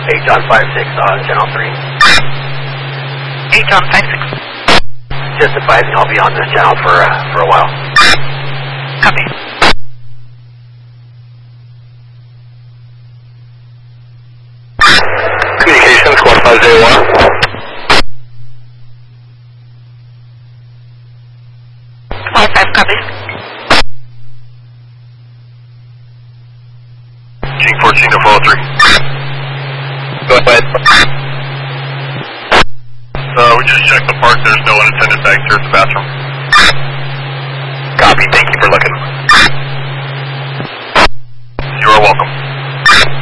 8 John 56, channel 3. 8 John 56. Just advising I'll be on this channel for a while. Copy. Communications, squad 501. 5 copy. King 14 to 403. Go ahead. We just checked the park. There's no unattended bags here at the bathroom. Copy, thank you.